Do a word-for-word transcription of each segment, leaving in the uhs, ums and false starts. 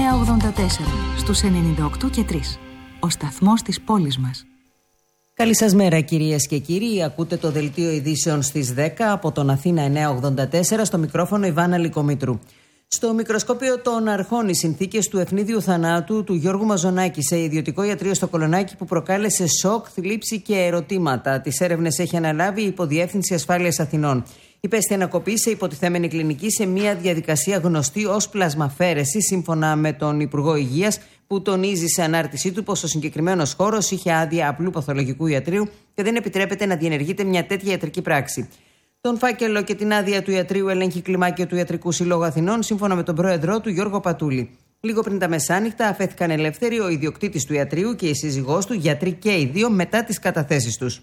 εννιακόσια ογδόντα τέσσερα στους ενενήντα οκτώ και τρία. Ο σταθμός της πόλης μας. Καλή σας μέρα κυρίες και κύριοι. Ακούτε το δελτίο ειδήσεων στις δέκα από τον Αθήνα εννιακόσια ογδόντα τέσσερα, στο μικρόφωνο Ιβάνα Λικομήτρου. Στο μικροσκόπιο των αρχών οι συνθήκες του ευνίδιου θανάτου του Γιώργου Μαζονάκη σε ιδιωτικό ιατρείο στο Κολονάκι, που προκάλεσε σοκ, θλίψη και ερωτήματα. Τις έρευνες έχει αναλάβει η Υποδιεύθυνση Ασφάλειας Αθηνών. Υπέστη ανακοπή σε υποτιθέμενη κλινική σε μια διαδικασία γνωστή ως πλασμαφέρεση, σύμφωνα με τον Υπουργό Υγείας, που τονίζει σε ανάρτησή του πως ο συγκεκριμένος χώρος είχε άδεια απλού παθολογικού ιατρείου και δεν επιτρέπεται να διενεργείται μια τέτοια ιατρική πράξη. Τον φάκελο και την άδεια του ιατρείου ελέγχει κλιμάκιο του Ιατρικού Συλλόγου Αθηνών, σύμφωνα με τον πρόεδρό του Γιώργο Πατούλη. Λίγο πριν τα μεσάνυχτα αφέθηκαν ελεύθεροι ο ιδιοκτήτης του ιατρείου και η σύζυγός του, γιατροί και οι δύο, μετά τις καταθέσεις τους.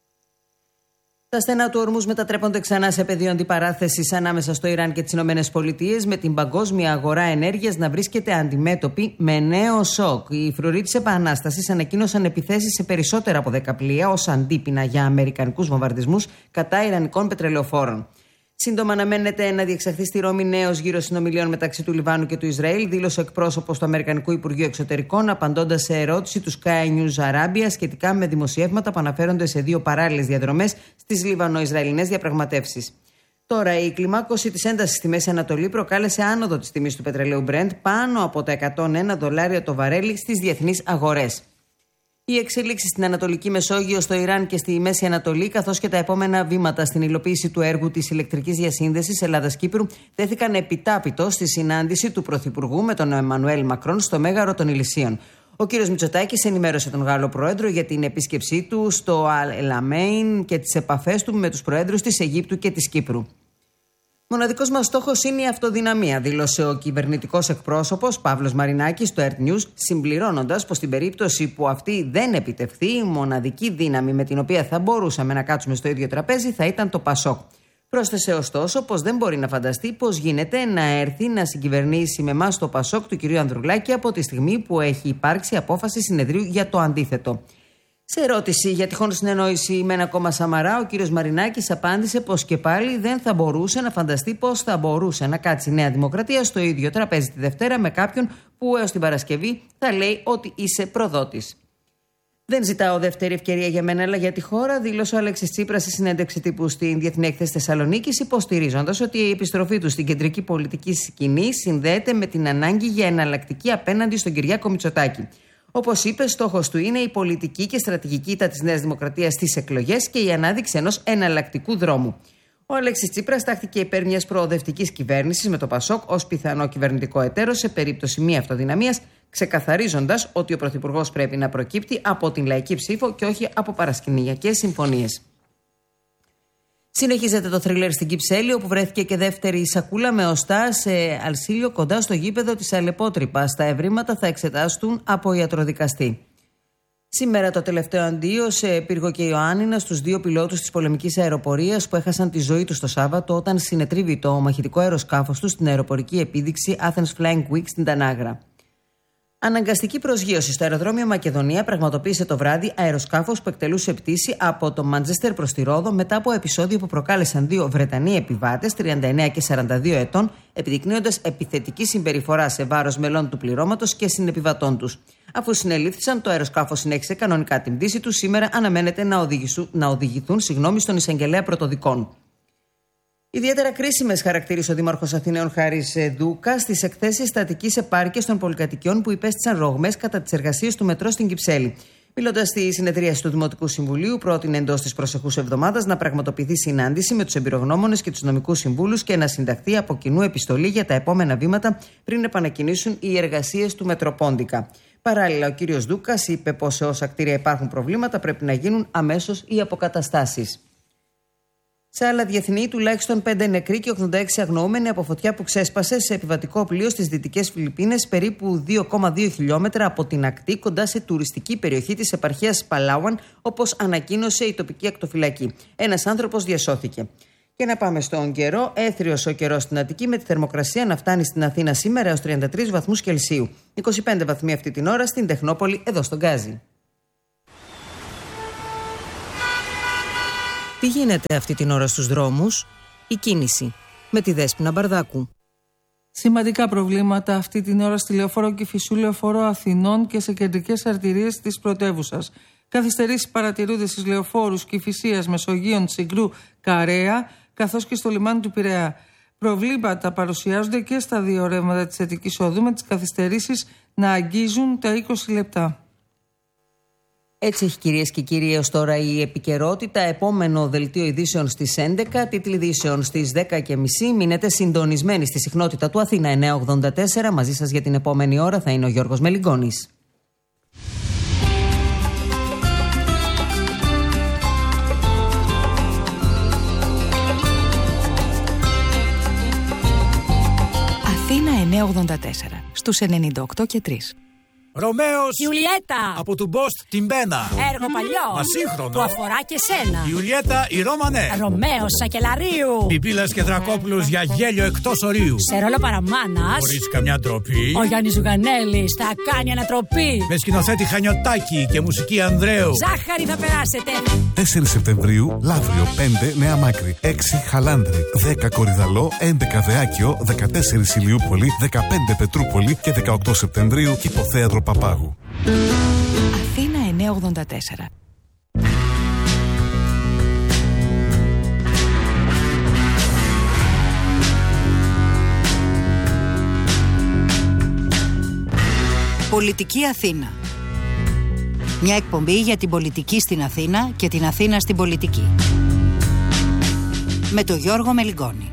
Τα στενά του ορμούς μετατρέπονται ξανά σε πεδίο αντιπαράθεσης ανάμεσα στο Ιράν και τις Ηνωμένες Πολιτείες, με την παγκόσμια αγορά ενέργειας να βρίσκεται αντιμέτωπη με νέο σοκ. Οι φρουροί της Επανάστασης ανακοίνωσαν επιθέσεις σε περισσότερα από δέκα πλοία ως αντίπεινα για αμερικανικούς βομβαρδισμούς κατά ιρανικών πετρελαιοφόρων. Σύντομα αναμένεται να διεξαχθεί στη Ρώμη νέος γύρος συνομιλιών μεταξύ του Λιβάνου και του Ισραήλ, δήλωσε ο εκπρόσωπος του Αμερικανικού Υπουργείου Εξωτερικών, απαντώντας σε ερώτηση του Sky News Arabia σχετικά με δημοσιεύματα που αναφέρονται σε δύο παράλληλες διαδρομές στις Λιβανο-Ισραηλινές διαπραγματεύσεις. Τώρα, η κλιμάκωση της έντασης στη Μέση Ανατολή προκάλεσε άνοδο της τιμής του πετρελαίου Brent πάνω από τα εκατόν ένα δολάρια το βαρέλι στις διεθνείς αγορές. Οι εξελίξεις στην Ανατολική Μεσόγειο, στο Ιράν και στη Μέση Ανατολή, καθώς και τα επόμενα βήματα στην υλοποίηση του έργου της ηλεκτρικής διασύνδεσης Ελλάδας-Κύπρου, τέθηκαν επιτάπητο στη συνάντηση του Πρωθυπουργού με τον Εμμανουέλ Μακρόν στο Μέγαρο των Ηλυσίων. Ο κ. Μητσοτάκης ενημέρωσε τον Γάλλο Πρόεδρο για την επίσκεψή του στο Αλ-Ελαμέιν και τις επαφές του με τους Προέδρους της Αιγύπτου και της Κύπρου. Μοναδικός μας στόχος είναι η αυτοδυναμία, δήλωσε ο κυβερνητικός εκπρόσωπος Παύλος Μαρινάκης στο Earth News, συμπληρώνοντας πως στην περίπτωση που αυτή δεν επιτευχθεί, η μοναδική δύναμη με την οποία θα μπορούσαμε να κάτσουμε στο ίδιο τραπέζι θα ήταν το Πασόκ. Πρόσθεσε ωστόσο πως δεν μπορεί να φανταστεί πως γίνεται να έρθει να συγκυβερνήσει με εμάς το Πασόκ του κ. Ανδρουλάκη από τη στιγμή που έχει υπάρξει απόφαση συνεδρίου για το αντίθετο. Σε ερώτηση για τυχόν συνεννόηση με ένα κόμμα Σαμαρά, ο κ. Μαρινάκης απάντησε πως και πάλι δεν θα μπορούσε να φανταστεί πως θα μπορούσε να κάτσει η Νέα Δημοκρατία στο ίδιο τραπέζι τη Δευτέρα με κάποιον που έως την Παρασκευή θα λέει ότι είσαι προδότης. Δεν ζητάω δεύτερη ευκαιρία για μένα, αλλά για τη χώρα, δήλωσε ο Αλέξης Τσίπρας στη συνέντευξη τύπου στην Διεθνή Έκθεση Θεσσαλονίκης, υποστηρίζοντας ότι η επιστροφή του στην κεντρική πολιτική σκηνή συνδέεται με την ανάγκη για εναλλακτική απέναντι στον Κυριάκο Μητσοτάκη. Όπως είπε, στόχος του είναι η πολιτική και στρατηγική ήττα της Νέας Δημοκρατίας στις εκλογές και η ανάδειξη ενός εναλλακτικού δρόμου. Ο Αλέξης Τσίπρας τάχθηκε υπέρ μιας προοδευτικής κυβέρνησης με το Πασόκ ως πιθανό κυβερνητικό εταίρο σε περίπτωση μη αυτοδυναμίας, ξεκαθαρίζοντας ότι ο Πρωθυπουργός πρέπει να προκύπτει από την λαϊκή ψήφο και όχι από παρασκηνιακές συμφωνίες. Συνεχίζεται το θρίλερ στην Κυψέλη, όπου βρέθηκε και δεύτερη σακούλα με οστά σε αλσίλιο κοντά στο γήπεδο της Αλεπότρυπας. Τα ευρήματα θα εξετάσουν από ιατροδικαστή. Σήμερα το τελευταίο αντίο σε Πύργο και Ιωάννινα στους δύο πιλότους της πολεμικής αεροπορίας που έχασαν τη ζωή τους το Σάββατο όταν συνετρίβει το μαχητικό αεροσκάφος τους στην αεροπορική επίδειξη Athens Flying Week στην Τανάγρα. Αναγκαστική προσγείωση στο αεροδρόμιο Μακεδονία πραγματοποίησε το βράδυ αεροσκάφος που εκτελούσε πτήση από το Μάντζεστερ προς τη Ρόδο μετά από επεισόδιο που προκάλεσαν δύο Βρετανοί επιβάτες, τριάντα εννέα και σαράντα δύο ετών, επιδεικνύοντας επιθετική συμπεριφορά σε βάρος μελών του πληρώματος και συνεπιβατών τους. Αφού συνελήφθησαν, το αεροσκάφος συνέχισε κανονικά την πτήση του. Σήμερα αναμένεται να, να οδηγηθούν συγγνώμη στον εισαγγελέα πρωτοδικών. Ιδιαίτερα κρίσιμες χαρακτήρισε ο Δήμαρχος Αθηναίων Χάρης Δούκα στις εκθέσεις στατικής επάρκειας των πολυκατοικιών που υπέστησαν ρογμές κατά τις εργασίες του μετρό στην Κυψέλη. Μιλώντας στη συνεδρίαση του Δημοτικού Συμβουλίου, πρότεινε εντός της προσεχούς εβδομάδας να πραγματοποιηθεί συνάντηση με τους εμπειρογνώμονες και τους νομικούς συμβούλους και να συνταχθεί από κοινού επιστολή για τα επόμενα βήματα πριν επανακινήσουν οι εργασίες του Μετροπόντικα. Παράλληλα, ο κ. Δούκας είπε πως σε όσα κτίρια υπάρχουν προβλήματα πρέπει να γίνουν αμέσως οι αποκαταστάσεις. Σε άλλα διεθνή, τουλάχιστον πέντε νεκροί και ογδόντα έξι αγνοούμενοι από φωτιά που ξέσπασε σε επιβατικό πλοίο στις δυτικές Φιλιππίνες, περίπου δύο κόμμα δύο χιλιόμετρα από την ακτή, κοντά σε τουριστική περιοχή της επαρχίας Παλάουαν, όπως ανακοίνωσε η τοπική ακτοφυλακή. Ένας άνθρωπος διασώθηκε. Και να πάμε στον καιρό. Έθριος ο καιρός στην Αττική, με τη θερμοκρασία να φτάνει στην Αθήνα σήμερα έως τριάντα τρεις βαθμούς Κελσίου. είκοσι πέντε βαθμοί αυτή την ώρα στην Τεχνόπολη, εδώ στον Γκάζι. Τι γίνεται αυτή την ώρα στους δρόμους? Η κίνηση με τη Δέσποινα Μπαρδάκου. Σημαντικά προβλήματα αυτή την ώρα στη Λεωφόρο Κηφισού, Λεωφόρο Αθηνών και σε κεντρικές αρτηρίες της πρωτεύουσας. Καθυστερήσεις παρατηρούνται στις λεωφόρους Κηφισίας, Μεσογείων, Τσιγκρού, Καρέα, καθώς και στο λιμάνι του Πειραιά. Προβλήματα παρουσιάζονται και στα δύο ρεύματα της Αττικής Οδού, με τις καθυστερήσεις να αγγίζουν τα είκοσι λεπτά. Έτσι έχει, κυρίες και κύριοι, έως τώρα η επικαιρότητα. Επόμενο δελτίο ειδήσεων στις έντεκα, τίτλοι ειδήσεων στις δέκα και μισή. Μείνετε συντονισμένοι στη συχνότητα του Αθήνα εννιακόσια ογδόντα τέσσερα. Μαζί σας για την επόμενη ώρα θα είναι ο Γιώργος Μελιγκόνης. Αθήνα εννιακόσια ογδόντα τέσσερα στους ενενήντα οκτώ και τρία. Ρωμαίος Ιουλιέτα από του Μπόστ την Μπένα. Έργο παλιό Ασύγχρονο που αφορά και σένα. Ιουλιέτα η Ρώμανε. Ρωμαίος Σακελαρίου. Πιπίλας και Δρακόπουλος για γέλιο εκτός ορίου. Σε ρόλο παραμάνας Χωρίς καμιά ντροπή. ο Γιάννης Ζουγανέλης θα κάνει ανατροπή. Με σκηνοθέτη Χανιωτάκη και μουσική Ανδρέου. Ζάχαρη θα περάσετε. τέσσερις Σεπτεμβρίου, Λαύριο, πέντε Νέα Μάκρη, έξι Χαλάνδρη, δέκα Κορυδαλό, έντεκα Δεάκιο, δεκατέσσερα Ηλιούπολη, δεκαπέντε Πετρούπολη και δεκαοκτώ Σεπτεμβρίου Κηποθέατρο Παπάγου. Αθήνα εννιακόσια ογδόντα τέσσερα. Πολιτική Αθήνα. Μια εκπομπή για την πολιτική στην Αθήνα και την Αθήνα στην πολιτική. Με τον Γιώργο Μελιγκόνη.